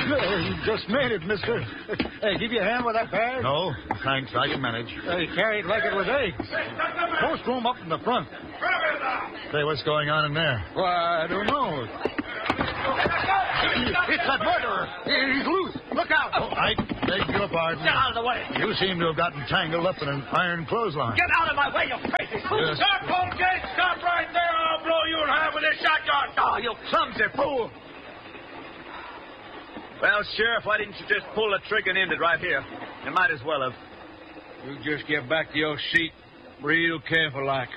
You just made it, mister. Hey, give you a hand with that bag? No, thanks. I can manage. He carried like it was eggs. Most room up in the front. Say, what's going on in there? Why, I don't know. It's that murderer. He's loose. Look out. Oh, I beg your pardon. Get out of the way. You seem to have gotten tangled up in an iron clothesline. Get out of my way, you crazy fool. Yes. Stop, Holgate. Stop right there. I'll blow you in half with this shotgun. Oh, you clumsy fool. Well, Sheriff, why didn't you just pull the trigger and end it right here? You might as well have. You just get back to your seat real careful like.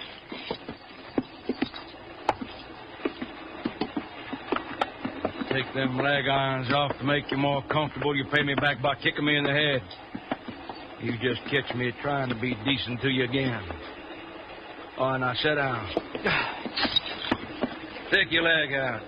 Take them leg irons off to make you more comfortable. You pay me back by kicking me in the head. You just catch me trying to be decent to you again. Oh, now sit down. Stick your leg out.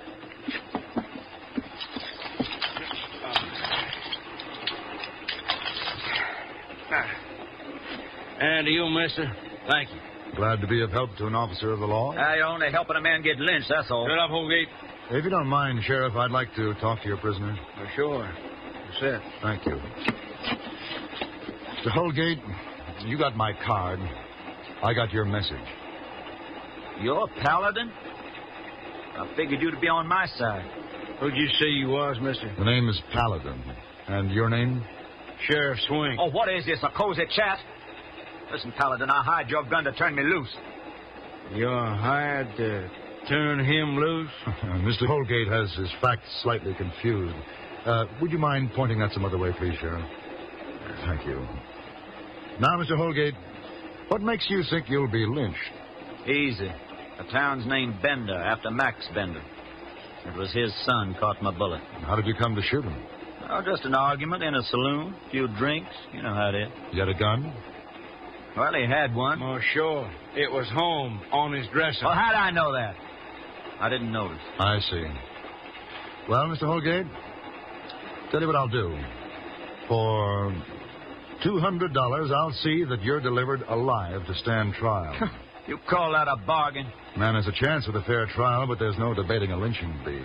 And to you, mister, thank you. Glad to be of help to an officer of the law. You're only helping a man get lynched, that's all. Shut up, Holgate. If you don't mind, Sheriff, I'd like to talk to your prisoner. Sure. That's it. Thank you. Mr. Holgate, you got my card. I got your message. You're a paladin? I figured you to be on my side. Who'd you say you was, mister? The name is Paladin. And your name? Sheriff Swing. Oh, what is this, a cozy chat? Listen, Paladin, I hired your gun to turn me loose. You're hired to turn him loose? Mr. Holgate has his facts slightly confused. Would you mind pointing that some other way, please, Sheriff? Thank you. Now, Mr. Holgate, what makes you think you'll be lynched? Easy. The town's named Bender, after Max Bender. It was his son caught my bullet. How did you come to shoot him? Oh, just an argument in a saloon, a few drinks. You know how it is. You had a gun? Well, he had one. Oh, sure. It was home on his dresser. Well, how'd I know that? I didn't notice. I see. Well, Mr. Holgate, tell you what I'll do. For $200, I'll see that you're delivered alive to stand trial. You call that a bargain? Man has a chance with a fair trial, but there's no debating a lynching bee.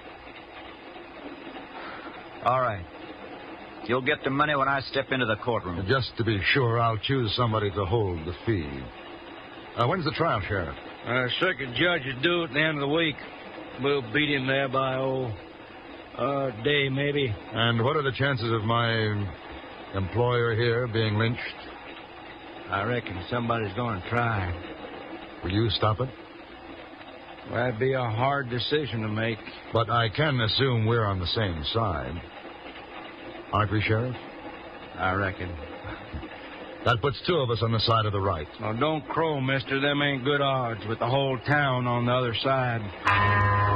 All right. You'll get the money when I step into the courtroom. Just to be sure, I'll choose somebody to hold the fee. When's the trial, Sheriff? Circuit judge is due at the end of the week. We'll beat him there by, a day maybe. And what are the chances of my employer here being lynched? I reckon somebody's going to try. Will you stop it? Well, that'd be a hard decision to make. But I can assume we're on the same side. Aren't we, Sheriff? I reckon. That puts two of us on the side of the right. Well, don't crow, mister. Them ain't good odds with the whole town on the other side.